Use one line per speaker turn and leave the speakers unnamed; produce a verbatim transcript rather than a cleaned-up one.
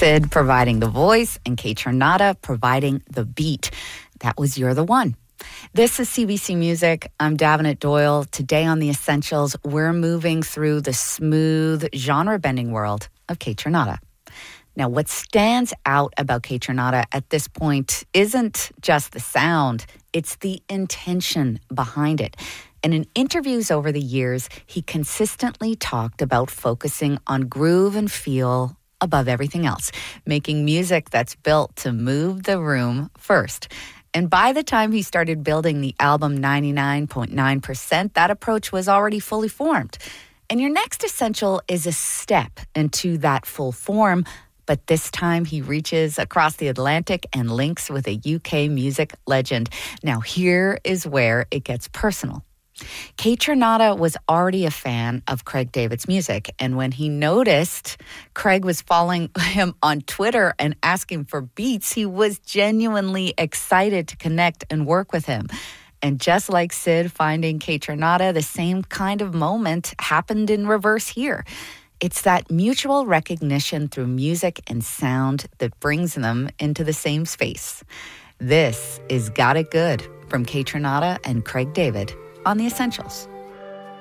Sid providing the voice and Kaytranada providing the beat. That was You're the One. This is C B C Music. I'm Davenant Doyle. Today on The Essentials, we're moving through the smooth, genre-bending world of Kaytranada. Now, what stands out about Kaytranada at this point isn't just the sound, it's the intention behind it. And in interviews over the years, he consistently talked about focusing on groove and feel above everything else, making music that's built to move the room first. And by the time he started building the album ninety-nine point nine percent, that approach was already fully formed. And your next essential is a step into that full form, but this time he reaches across the Atlantic and links with a U K music legend. Now here is where it gets personal. Kaytranada was already a fan of Craig David's music, and when he noticed Craig was following him on Twitter and asking for beats, he was genuinely excited to connect and work with him. And just like Sid finding Kaytranada, the same kind of moment happened in reverse here. It's that mutual recognition through music and sound that brings them into the same space. This is Got It Good from Kaytranada and Craig David on The Essentials.